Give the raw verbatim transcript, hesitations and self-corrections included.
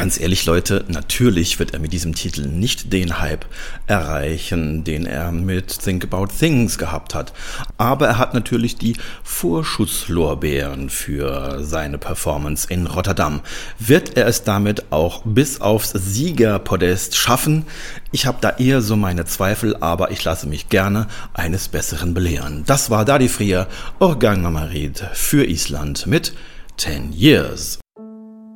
Ganz ehrlich, Leute, natürlich wird er mit diesem Titel nicht den Hype erreichen, den er mit Think About Things gehabt hat. Aber er hat natürlich die Vorschusslorbeeren für seine Performance in Rotterdam. Wird er es damit auch bis aufs Siegerpodest schaffen? Ich habe da eher so meine Zweifel, aber ich lasse mich gerne eines Besseren belehren. Das war Dadi Frier, Organ Mamarid für Island mit ten Years.